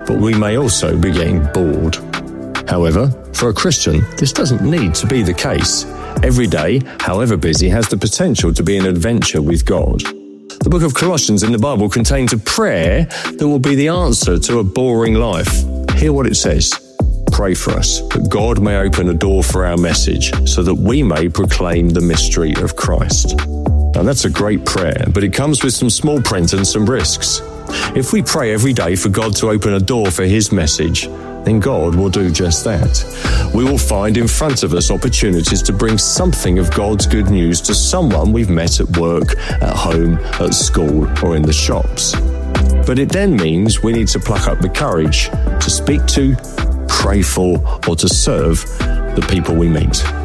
but we may also be getting bored. However, for a Christian, this doesn't need to be the case. Every day, however busy, has the potential to be an adventure with God. The book of Colossians in the Bible contains a prayer that will be the answer to a boring life. Hear what it says. Pray for us, that God may open a door for our message, so that we may proclaim the mystery of Christ. Now that's a great prayer, but it comes with some small print and some risks. If we pray every day for God to open a door for His message, then God will do just that. We will find in front of us opportunities to bring something of God's good news to someone we've met at work, at home, at school, or in the shops. But it then means we need to pluck up the courage to speak to, pray for, or to serve the people we meet.